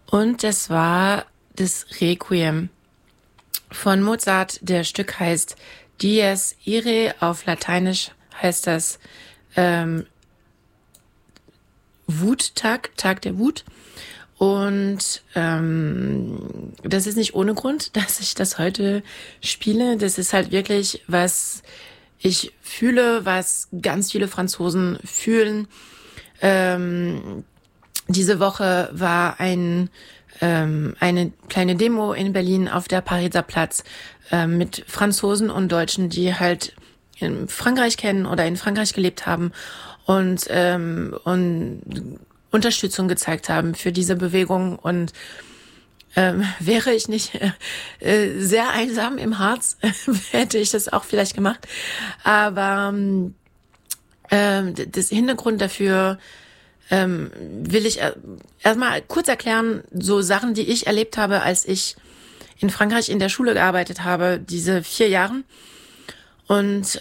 Und das war das Requiem von Mozart. Der Stück heißt Dies Irae, auf Lateinisch heißt das Wuttag, Tag der Wut. Und das ist nicht ohne Grund, dass ich das heute spiele. Das ist halt wirklich, was ich fühle, was ganz viele Franzosen fühlen. Diese Woche war eine kleine Demo in Berlin auf der Pariser Platz mit Franzosen und Deutschen, die halt in Frankreich kennen oder in Frankreich gelebt haben und Unterstützung gezeigt haben für diese Bewegung. Und wäre ich nicht sehr einsam im Harz, hätte ich das auch vielleicht gemacht. Aber das Hintergrund dafür will ich erstmal kurz erklären, so Sachen, die ich erlebt habe, als ich in Frankreich in der Schule gearbeitet habe, diese 4 Jahre. Und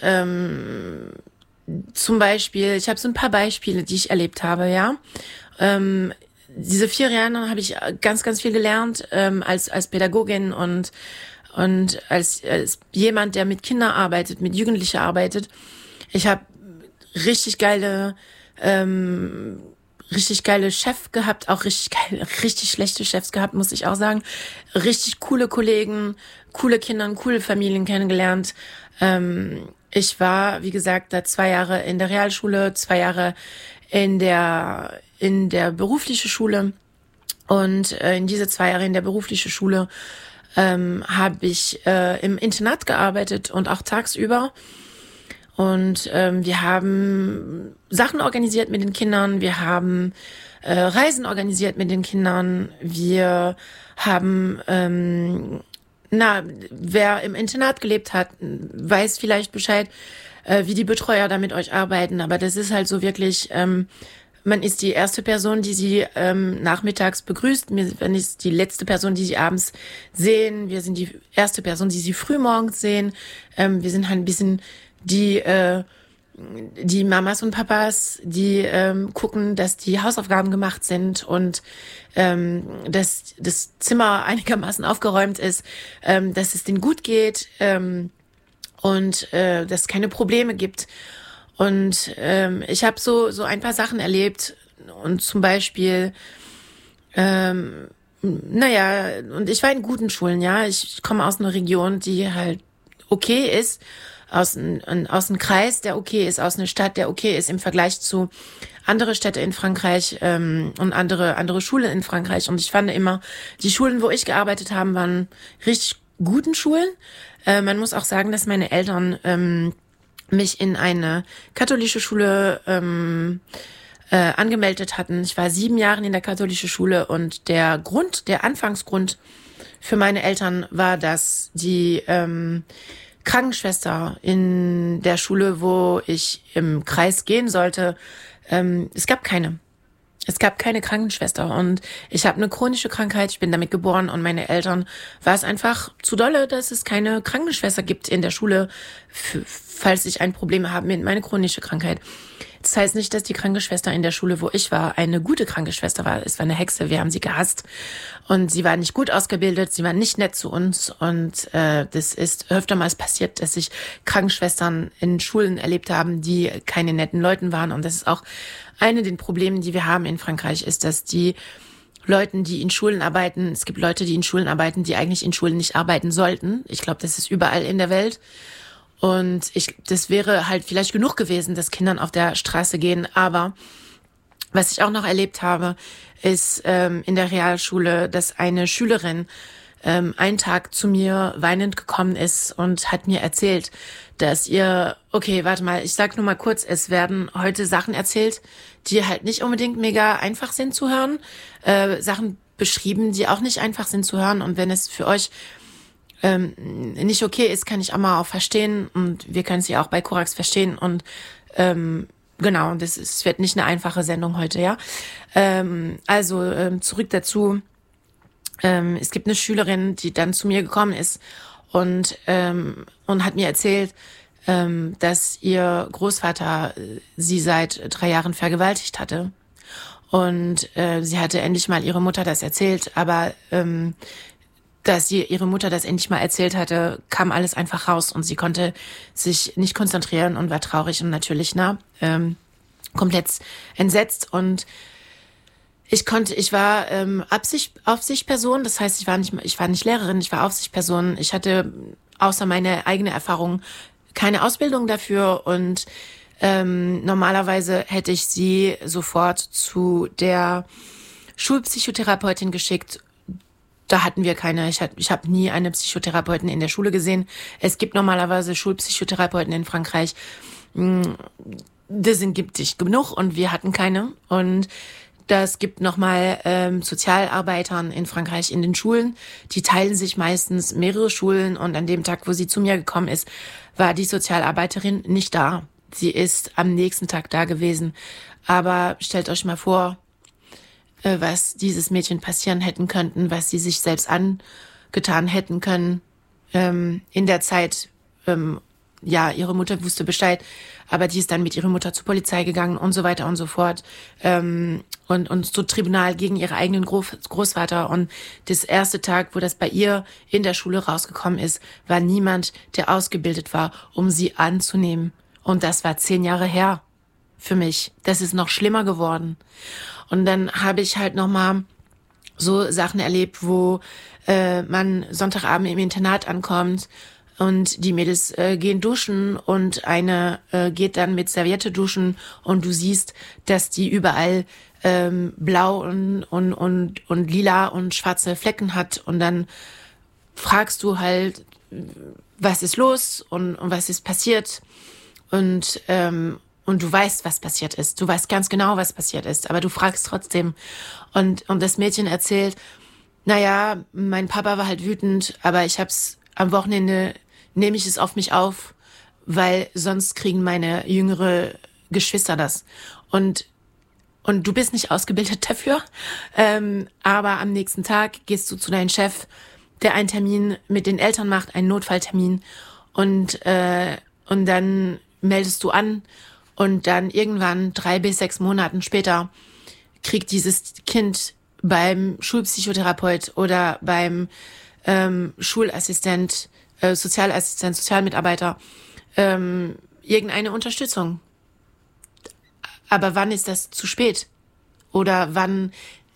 zum Beispiel, ich habe so ein paar Beispiele, die ich erlebt habe, ja. Diese 4 Jahre habe ich ganz, ganz viel gelernt als Pädagogin und als jemand, der mit Kindern arbeitet, mit Jugendlichen arbeitet. Ich habe richtig geile Chefs gehabt, auch richtig schlechte Chefs gehabt, muss ich auch sagen. Richtig coole Kollegen, coole Kinder, coole Familien kennengelernt. Ich war, wie gesagt, da 2 Jahre in der Realschule, 2 Jahre in der beruflichen Schule. Und in diese 2 Jahre in der beruflichen Schule habe ich im Internat gearbeitet und auch tagsüber. Und wir haben Sachen organisiert mit den Kindern, wir haben Reisen organisiert mit den Kindern, wir haben, wer im Internat gelebt hat, weiß vielleicht Bescheid, wie die Betreuer da mit euch arbeiten. Aber das ist halt so wirklich, man ist die erste Person, die sie nachmittags begrüßt, man ist die letzte Person, die sie abends sehen, wir sind die erste Person, die sie frühmorgens sehen, wir sind halt ein bisschen die Mamas und Papas, die gucken, dass die Hausaufgaben gemacht sind und dass das Zimmer einigermaßen aufgeräumt ist, dass es denen gut geht und dass es keine Probleme gibt. Und ich habe so ein paar Sachen erlebt und zum Beispiel und ich war in guten Schulen, ja. Ich komme aus einer Region, die halt okay ist, aus einem Kreis, der okay ist, aus einer Stadt, der okay ist im Vergleich zu andere Städte in Frankreich und andere Schulen in Frankreich. Und ich fand immer, die Schulen, wo ich gearbeitet habe, waren richtig guten Schulen. Man muss auch sagen, dass meine Eltern mich in eine katholische Schule angemeldet hatten. Ich war 7 Jahre in der katholischen Schule und der Anfangsgrund für meine Eltern war, dass die Krankenschwester in der Schule, wo ich im Kreis gehen sollte, es gab keine Krankenschwester und ich habe eine chronische Krankheit, ich bin damit geboren und meine Eltern war es einfach zu dolle, dass es keine Krankenschwester gibt in der Schule, falls ich ein Problem habe mit meiner chronischen Krankheit. Das heißt nicht, dass die Krankenschwester in der Schule, wo ich war, eine gute Krankenschwester war. Es war eine Hexe, wir haben sie gehasst und sie war nicht gut ausgebildet, sie war nicht nett zu uns und das ist öftermals passiert, dass sich Krankenschwestern in Schulen erlebt haben, die keine netten Leuten waren und das ist auch eine der Probleme, die wir haben in Frankreich, ist, dass die Leuten, die in Schulen arbeiten, es gibt Leute, die in Schulen arbeiten, die eigentlich in Schulen nicht arbeiten sollten. Ich glaube, das ist überall in der Welt. Und das wäre halt vielleicht genug gewesen, dass Kindern auf der Straße gehen. Aber was ich auch noch erlebt habe, ist in der Realschule, dass eine Schülerin einen Tag zu mir weinend gekommen ist und hat mir erzählt, dass okay, warte mal, ich sag nur mal kurz, es werden heute Sachen erzählt, die halt nicht unbedingt mega einfach sind zu hören, Sachen beschrieben, die auch nicht einfach sind zu hören und wenn es für euch nicht okay ist, kann ich auch mal auch verstehen und wir können sie auch bei Korax verstehen und genau, es wird nicht eine einfache Sendung heute, ja. Zurück dazu. Es gibt eine Schülerin, die dann zu mir gekommen ist und hat mir erzählt, dass ihr Großvater sie seit 3 Jahren vergewaltigt hatte. Und sie hatte endlich mal ihre Mutter das erzählt, aber dass sie ihre Mutter das endlich mal erzählt hatte, kam alles einfach raus und sie konnte sich nicht konzentrieren und war traurig und natürlich komplett entsetzt. Und ich war Aufsichtsperson, das heißt, ich war nicht Lehrerin, ich war Aufsichtsperson. Ich hatte außer meine eigene Erfahrung keine Ausbildung dafür und normalerweise hätte ich sie sofort zu der Schulpsychotherapeutin geschickt. Da hatten wir keine. Ich hab nie eine Psychotherapeutin in der Schule gesehen. Es gibt normalerweise Schulpsychotherapeuten in Frankreich. Das gibt es genug und wir hatten keine. Und das gibt nochmal Sozialarbeitern in Frankreich in den Schulen. Die teilen sich meistens mehrere Schulen und an dem Tag, wo sie zu mir gekommen ist, war die Sozialarbeiterin nicht da. Sie ist am nächsten Tag da gewesen. Aber stellt euch mal vor, was dieses Mädchen passieren hätten könnten, was sie sich selbst angetan hätten können. In der Zeit, ihre Mutter wusste Bescheid, aber die ist dann mit ihrer Mutter zur Polizei gegangen und so weiter und so fort. Und zu Tribunal gegen ihre eigenen Großvater. Und das erste Tag, wo das bei ihr in der Schule rausgekommen ist, war niemand, der ausgebildet war, um sie anzunehmen. Und das war 10 Jahre her für mich. Das ist noch schlimmer geworden. Und dann habe ich halt nochmal so Sachen erlebt, wo man Sonntagabend im Internat ankommt und die Mädels gehen duschen und eine geht dann mit Serviette duschen und du siehst, dass die überall blau und lila und schwarze Flecken hat und dann fragst du halt, was ist los und was ist passiert und du weißt, was passiert ist. Du weißt ganz genau, was passiert ist, aber du fragst trotzdem. Und das Mädchen erzählt, naja, mein Papa war halt wütend, aber ich hab's am Wochenende, nehme ich es auf mich auf, weil sonst kriegen meine jüngere Geschwister das. Und du bist nicht ausgebildet dafür, aber am nächsten Tag gehst du zu deinem Chef, der einen Termin mit den Eltern macht, einen Notfalltermin und dann meldest du an und dann irgendwann 3 bis 6 Monaten später kriegt dieses Kind beim Schulpsychotherapeut oder beim Schulassistent, Sozialassistent, Sozialmitarbeiter irgendeine Unterstützung. Aber wann ist das zu spät? Oder wann,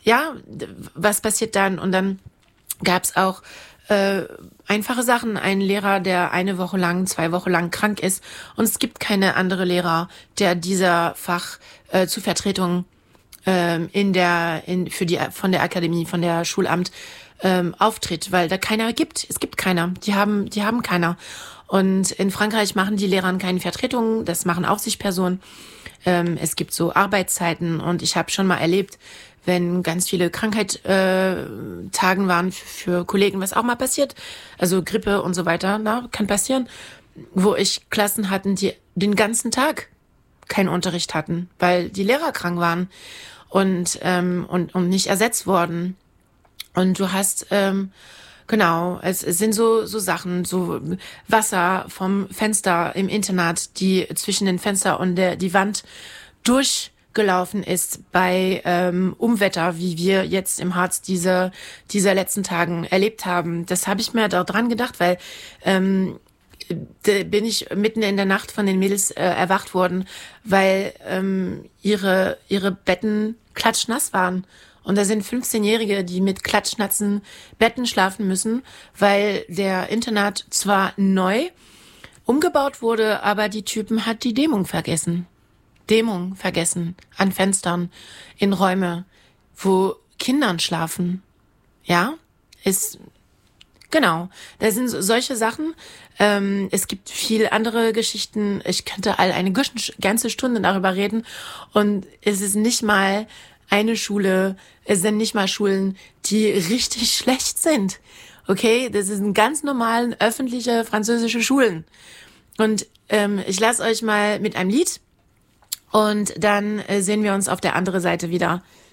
was passiert dann? Und dann gab's auch einfache Sachen. Ein Lehrer, der 1 Woche lang, 2 Wochen lang krank ist. Und es gibt keine andere Lehrer, der dieser Fach zur Vertretung von der Akademie, von der Schulamt auftritt, weil da keiner gibt. Es gibt keiner. Die haben keiner. Und in Frankreich machen die Lehrer keine Vertretungen, das machen Aufsichtspersonen. Es gibt so Arbeitszeiten und ich habe schon mal erlebt, wenn ganz viele Tagen waren für Kollegen, was auch mal passiert, also Grippe und so weiter, kann passieren, wo ich Klassen hatten, die den ganzen Tag keinen Unterricht hatten, weil die Lehrer krank waren und nicht ersetzt wurden. Und du hast genau, es sind so Sachen, so Wasser vom Fenster im Internat, die zwischen den Fenster und die Wand durchgelaufen ist bei Unwetter, wie wir jetzt im Harz dieser letzten Tagen erlebt haben. Das habe ich mir da dran gedacht, weil da bin ich mitten in der Nacht von den Mädels erwacht worden, weil ihre Betten klatschnass waren. Und da sind 15-Jährige, die mit klatschnassen Betten schlafen müssen, weil der Internat zwar neu umgebaut wurde, aber die Typen hat die Dämmung vergessen. Dämmung vergessen an Fenstern in Räume, wo Kindern schlafen. Ja, genau. Da sind solche Sachen. Es gibt viel andere Geschichten. Ich könnte eine ganze Stunde darüber reden. Und es ist nicht mal eine Schule, es sind nicht mal Schulen, die richtig schlecht sind. Okay, das sind ganz normalen öffentliche französische Schulen. Und ich lasse euch mal mit einem Lied und dann sehen wir uns auf der anderen Seite wieder.